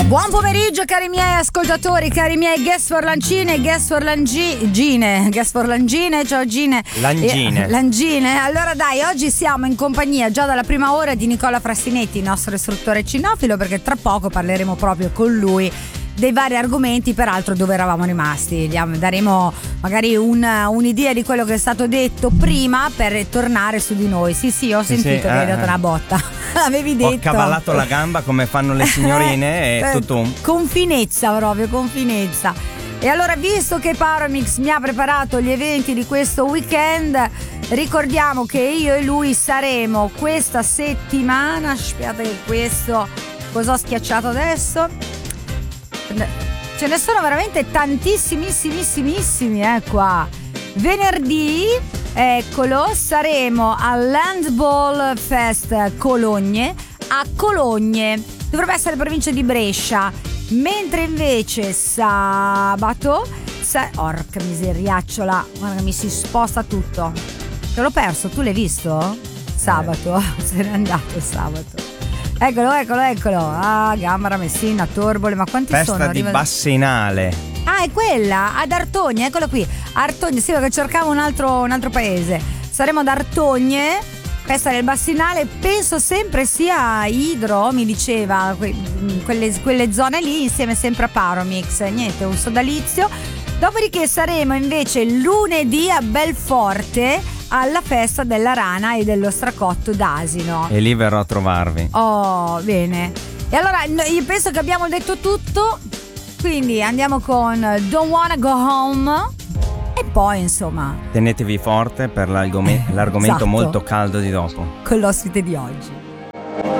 Buon pomeriggio cari miei ascoltatori, cari miei guest for Langine, guest for Langine, ciao Gine. Langine. Allora dai, oggi siamo in compagnia già dalla prima ora di Nicola Frassinetti, il nostro istruttore cinofilo, perché tra poco parleremo proprio con lui dei vari argomenti, peraltro dove eravamo rimasti. Daremo magari un'idea di quello che è stato detto prima per tornare su di noi. Sì, ho sentito che hai dato una botta. Avevi detto. Ho cavallato la gamba come fanno le signorine e tutto un... Con finezza. E allora, visto che Paramix mi ha preparato gli eventi di questo weekend, ricordiamo che io e lui saremo questa settimana. Aspetta che questo... Cosa ho schiacciato adesso? Ce ne sono veramente tantissimissimissimi qua. Venerdì, eccolo, saremo all'Handball Fest Cologne, a Cologne, dovrebbe essere provincia di Brescia, mentre invece sabato orca miseriacciola, guarda, mi si sposta tutto, te l'ho perso, tu l'hai visto? Sabato, se n'è andato sabato. Eccolo. Gambara, Messina, Torbole, ma quanti Festa sono? Festa di Bassinale. Ah, è quella, ad Artogne, eccolo qui. Artogne, sì, perché cercavo un altro paese. Saremo ad Artogne, Festa del Bassinale, penso sempre sia Idro, mi diceva, quelle zone lì, insieme sempre a Paromix. Niente, un sodalizio. Dopodiché saremo invece lunedì a Belforte alla festa della rana e dello stracotto d'asino. E lì verrò a trovarvi. Oh, bene. E allora io penso che abbiamo detto tutto, quindi andiamo con Don't Wanna Go Home e poi insomma tenetevi forte per l'argomento esatto, molto caldo di dopo con l'ospite di oggi.